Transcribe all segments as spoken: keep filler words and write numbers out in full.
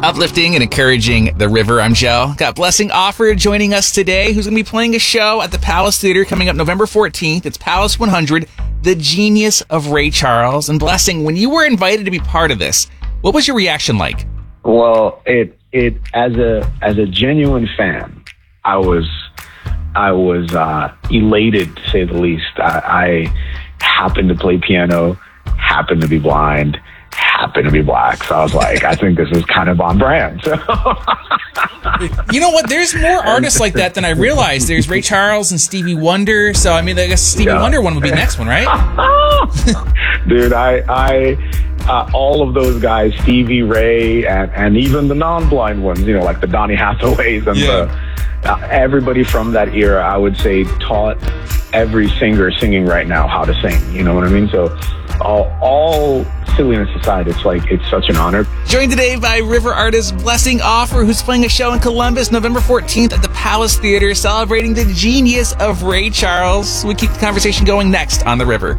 Uplifting and encouraging the river. I'm Joe. Got Blessing Offer joining us today, who's going to be playing a show at the Palace Theater coming up November fourteenth. It's Palace one hundred, The Genius of Ray Charles. And Blessing, when you were invited to be part of this, what was your reaction like? Well, it it as a as a genuine fan, I was I was uh, elated, to say the least. I, I happened to play piano, happened to be blind, happened to be black. So I was like, I think this is kind of on brand. So. You know what? There's more artists like that than I realized. There's Ray Charles and Stevie Wonder. So, I mean, I guess Stevie yeah. Wonder one would be the next one, right? Dude, I, I uh, all of those guys, Stevie, Ray, and, and even the non-blind ones, you know, like the Donny Hathaways and yeah. the, uh, everybody from that era, I would say, taught every singer singing right now how to sing. You know what I mean? So all, all silliness aside, it's like, it's such an honor. Joined today by river artist Blessing Offer, who's playing a show in Columbus November fourteenth at the Palace Theater, celebrating the genius of Ray Charles. We keep the conversation going next on The River.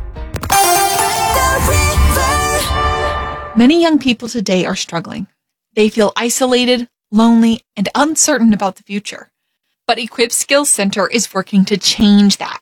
Many young people today are struggling. They feel isolated, lonely, and uncertain about the future. But Equip Skills Center is working to change that.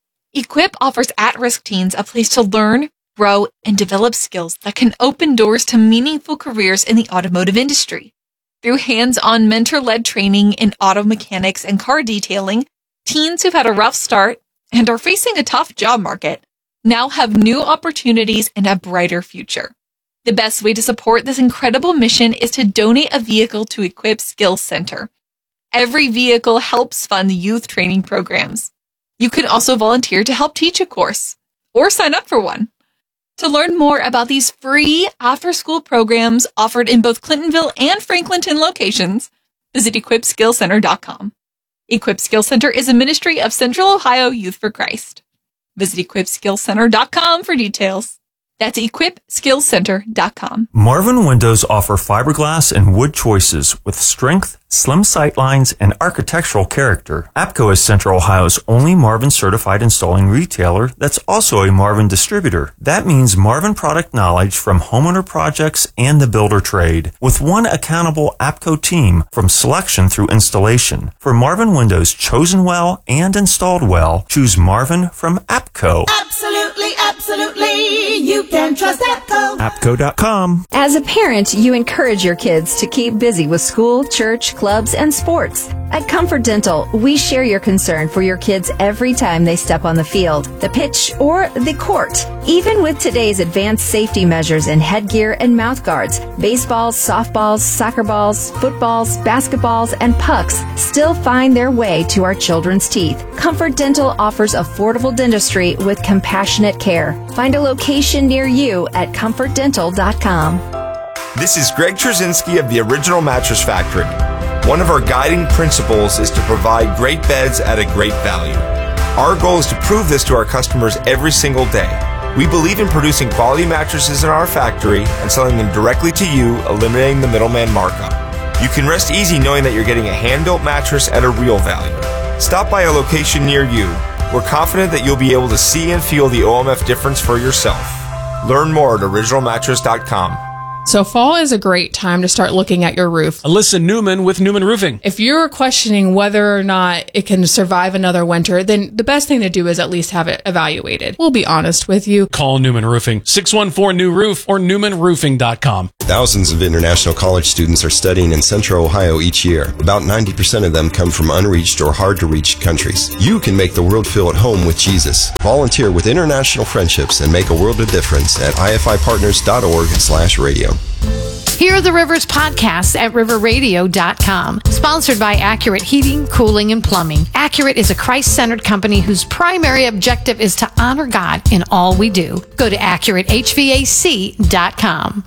Equip offers at-risk teens a place to learn, grow, and develop skills that can open doors to meaningful careers in the automotive industry. Through hands-on mentor-led training in auto mechanics and car detailing, teens who've had a rough start and are facing a tough job market now have new opportunities and a brighter future. The best way to support this incredible mission is to donate a vehicle to Equip Skills Center. Every vehicle helps fund youth training programs. You can also volunteer to help teach a course or sign up for one. To learn more about these free after-school programs offered in both Clintonville and Franklinton locations, visit equip skills center dot com. Equip Skills Center is a ministry of Central Ohio Youth for Christ. Visit equip skills center dot com for details. That's equip skills center dot com. Marvin Windows offer fiberglass and wood choices with strength, slim sight lines, and architectural character. APCO is Central Ohio's only Marvin certified installing retailer that's also a Marvin distributor. That means Marvin product knowledge from homeowner projects and the builder trade, with one accountable APCO team from selection through installation. For Marvin Windows chosen well and installed well, choose Marvin from APCO. Absolutely, absolutely. You can trust APCO. APCO dot com. As a parent, you encourage your kids to keep busy with school, church, clubs, and sports. At Comfort Dental, we share your concern for your kids every time they step on the field, the pitch, or the court. Even with today's advanced safety measures in headgear and mouth guards, baseballs, softballs, soccer balls, footballs, basketballs, and pucks still find their way to our children's teeth. Comfort Dental offers affordable dentistry with compassionate care. Find a location near you at comfort dental dot com. This is Greg Trzynski of the Original Mattress Factory. One of our guiding principles is to provide great beds at a great value. Our goal is to prove this to our customers every single day. We believe in producing quality mattresses in our factory and selling them directly to you, eliminating the middleman markup. You can rest easy knowing that you're getting a hand-built mattress at a real value. Stop by a location near you. We're confident that you'll be able to see and feel the O M F difference for yourself. Learn more at original mattress dot com. So fall is a great time to start looking at your roof. Alyssa Newman with Newman Roofing. If you're questioning whether or not it can survive another winter, then the best thing to do is at least have it evaluated. We'll be honest with you. Call Newman Roofing, six one four new roof or newman roofing dot com. Thousands of international college students are studying in Central Ohio each year. About ninety percent of them come from unreached or hard-to-reach countries. You can make the world feel at home with Jesus. Volunteer with International Friendships and make a world of difference at I F I partners dot org slash radio. Hear the Rivers podcasts at river radio dot com. Sponsored by Accurate Heating, Cooling, and Plumbing. Accurate is a Christ-centered company whose primary objective is to honor God in all we do. Go to accurate h v a c dot com.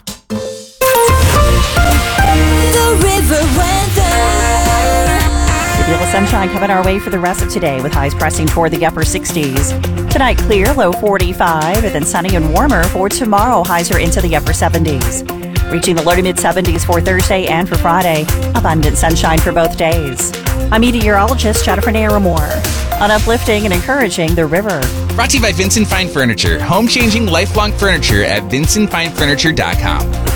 The River weather. A deal of sunshine coming our way for the rest of today with highs pressing toward the upper sixties. Tonight clear, low forty-five, and then sunny and warmer for tomorrow. Highs are into the upper seventies. Reaching the low to mid-seventies for Thursday and for Friday. Abundant sunshine for both days. I'm meteorologist Jennifer Naramore on Uplifting and Encouraging the River. Brought to you by Vincent Fine Furniture. Home-changing, lifelong furniture at vincent fine furniture dot com.